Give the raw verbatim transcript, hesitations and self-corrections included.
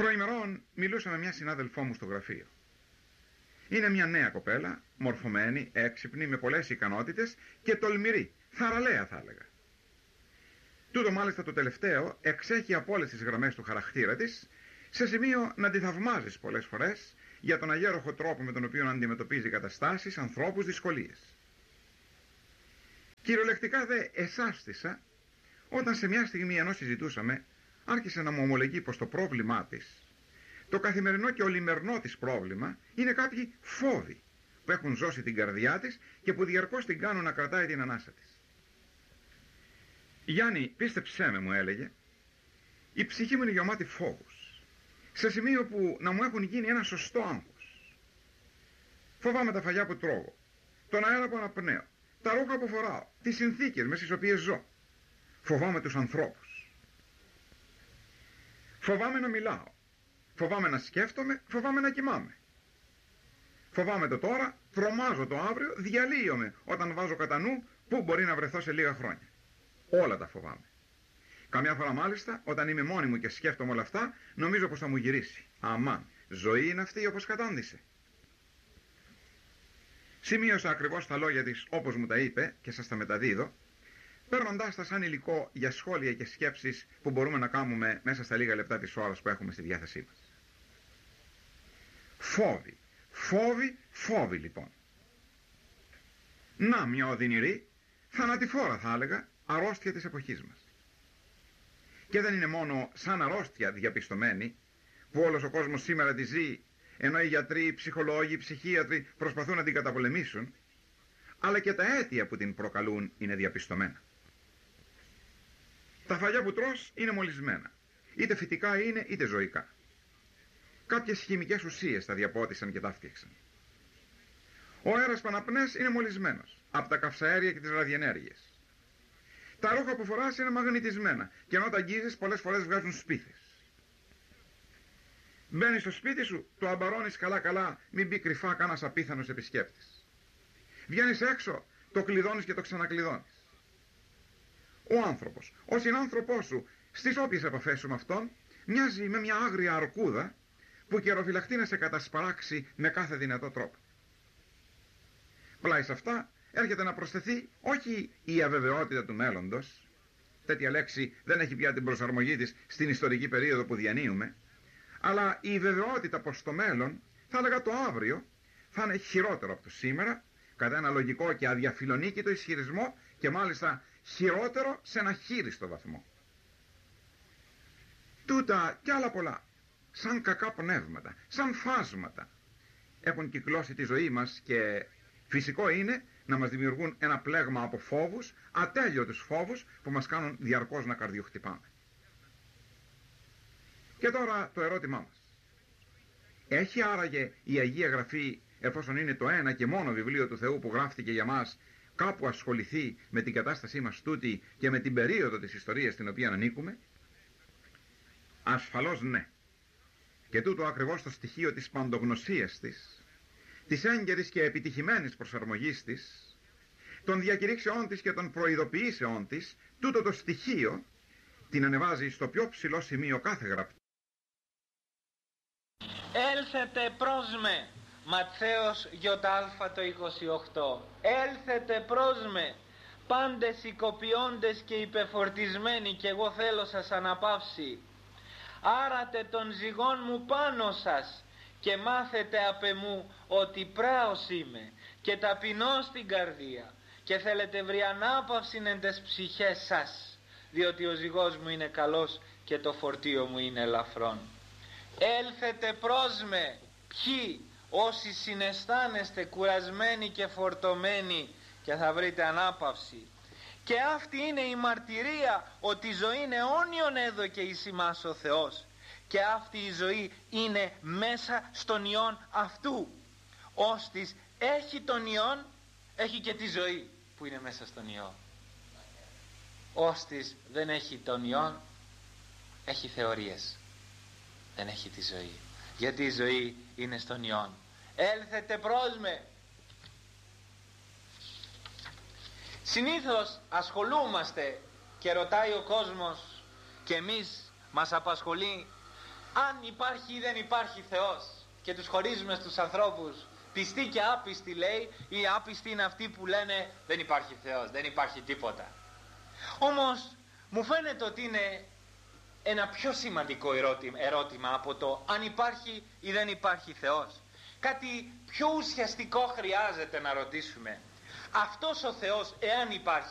Προημερών μιλούσα με μια συνάδελφό μου στο γραφείο. Είναι μια νέα κοπέλα, μορφωμένη, έξυπνη, με πολλές ικανότητες και τολμηρή, θαραλέα θα έλεγα. Τούτο μάλιστα το τελευταίο εξέχει από όλες τις γραμμές του χαρακτήρα της, σε σημείο να τη θαυμάζεις πολλές φορές για τον αγέροχο τρόπο με τον οποίο αντιμετωπίζει καταστάσεις, ανθρώπους, δυσκολίες. Κυριολεκτικά δε εσάστησα όταν σε μια στιγμή, ενώ συζητούσαμε, άρχισε να μου ομολογεί πως το πρόβλημά της, το καθημερινό και ολημερνό της πρόβλημα, είναι κάποιοι φόβοι που έχουν ζώσει την καρδιά της και που διαρκώς την κάνουν να κρατάει την ανάσα της. Γιάννη, πίστεψέ με, μου έλεγε, η ψυχή μου είναι γεμάτη φόβους, σε σημείο που να μου έχουν γίνει ένα σωστό άγχος. Φοβάμαι τα φαγιά που τρώγω, τον αέρα που αναπνέω, τα ρούχα που φοράω, τις συνθήκες μέσα στις οποίες ζω. Φοβάμαι τους ανθρώπους. Φοβάμαι να μιλάω. Φοβάμαι να σκέφτομαι, φοβάμαι να κοιμάμαι. Φοβάμαι το τώρα, τρομάζω το αύριο, διαλύομαι όταν βάζω κατά νου πού μπορεί να βρεθώ σε λίγα χρόνια. Όλα τα φοβάμαι. Καμιά φορά μάλιστα, όταν είμαι μόνη μου και σκέφτομαι όλα αυτά, νομίζω πως θα μου γυρίσει. Αμάν, ζωή είναι αυτή όπως κατάντησε. Σημείωσα ακριβώς τα λόγια της όπως μου τα είπε και σας τα μεταδίδω, παίρνοντάς τα σαν υλικό για σχόλια και σκέψεις που μπορούμε να κάνουμε μέσα στα λίγα λεπτά της ώρας που έχουμε στη διάθεσή μας. Φόβοι, φόβοι, φόβοι λοιπόν. Να μια οδυνηρή, θανατηφόρα θα έλεγα, αρρώστια της εποχής μας. Και δεν είναι μόνο σαν αρρώστια διαπιστωμένη, που όλος ο κόσμος σήμερα τη ζει, ενώ οι γιατροί, οι ψυχολόγοι, οι ψυχίατροι προσπαθούν να την καταπολεμήσουν, αλλά και τα αίτια που την προκαλούν είναι διαπιστωμένα. Τα φαγιά που τρως είναι μολυσμένα, είτε φυτικά είναι είτε ζωικά. Κάποιες χημικές ουσίες τα διαπότισαν και τα φτιάξαν. Ο αέρας που αναπνέεις είναι μολυσμένος από τα καυσαέρια και τις ραδιενέργειες. Τα ρούχα που φοράς είναι μαγνητισμένα και ενώ τα αγγίζεις πολλές φορές βγάζουν σπίθες. Μπαίνεις στο σπίτι σου, το αμπαρώνεις καλά καλά, μην μπει κρυφά κανένας απίθανος επισκέπτης. Βγαίνεις έξω, το κλειδώνεις και το ξανακλειδώνεις. Ο άνθρωπος, ο συνάνθρωπός σου, στις όποιες επαφές σου με αυτόν, μοιάζει με μια άγρια αρκούδα που καιροφυλαχτεί να σε κατασπαράξει με κάθε δυνατό τρόπο. Πλάι σε αυτά έρχεται να προσθεθεί όχι η αβεβαιότητα του μέλλοντος, τέτοια λέξη δεν έχει πια την προσαρμογή της στην ιστορική περίοδο που διανύουμε, αλλά η βεβαιότητα πως το μέλλον, θα έλεγα το αύριο, θα είναι χειρότερο από το σήμερα, κατά ένα λογικό και αδιαφιλονίκητο ισχυρισμό και μάλιστα χειρότερο σε ένα χείριστο βαθμό. Τούτα κι άλλα πολλά, σαν κακά πνεύματα, σαν φάσματα, έχουν κυκλώσει τη ζωή μας και φυσικό είναι να μας δημιουργούν ένα πλέγμα από φόβους, ατέλειωτους φόβους που μας κάνουν διαρκώς να καρδιοχτυπάμε. Και τώρα το ερώτημά μας. Έχει άραγε η Αγία Γραφή, εφόσον είναι το ένα και μόνο βιβλίο του Θεού που γράφτηκε για μας, κάπου ασχοληθεί με την κατάστασή μας τούτη και με την περίοδο της ιστορίας στην οποία ανήκουμε? Ασφαλώς ναι. Και τούτο ακριβώς το στοιχείο της παντογνωσίας της, της έγκαιρης και επιτυχημένης προσαρμογής της, των διακηρύξεών της και των προειδοποιήσεών της, τούτο το στοιχείο την ανεβάζει στο πιο ψηλό σημείο κάθε γραπτή. Έλθετε προς με, Ματθαίος Ι το είκοσι οκτώ. Έλθετε προς με, πάντες οικοποιώντες και υπεφορτισμένοι, και εγώ θέλω σας αναπαύσει. Άρατε των ζυγών μου πάνω σας και μάθετε απ' εμού ότι πράος είμαι και ταπεινός στην καρδία, και θέλετε βρει ανάπαυσιν εν τες ψυχές σας, διότι ο ζυγός μου είναι καλός και το φορτίο μου είναι ελαφρόν. Έλθετε προς με, ποιοι? Όσοι συναισθάνεστε κουρασμένοι και φορτωμένοι, και θα βρείτε ανάπαυση. Και αυτή είναι η μαρτυρία ότι η ζωή είναι αιώνιον έδωκε εις ημάς ο Θεός, και αυτή η ζωή είναι μέσα στον Υιόν αυτού. Ώστις έχει τον Υιόν, έχει και τη ζωή που είναι μέσα στον Υιό. Ώστις δεν έχει τον Υιόν, έχει θεωρίες, δεν έχει τη ζωή, γιατί η ζωή είναι στον Υιόν. Έλθετε προς με. Συνήθως ασχολούμαστε και ρωτάει ο κόσμος, και εμείς μας απασχολεί, αν υπάρχει ή δεν υπάρχει Θεός, και τους χωρίζουμε στους ανθρώπους πιστοί και άπιστοι, λέει. Οι άπιστοι είναι αυτοί που λένε δεν υπάρχει Θεός, δεν υπάρχει τίποτα. Όμως μου φαίνεται ότι είναι ένα πιο σημαντικό ερώτημα από το αν υπάρχει ή δεν υπάρχει Θεός. Κάτι πιο ουσιαστικό χρειάζεται να ρωτήσουμε. Αυτός ο Θεός, εάν υπάρχει,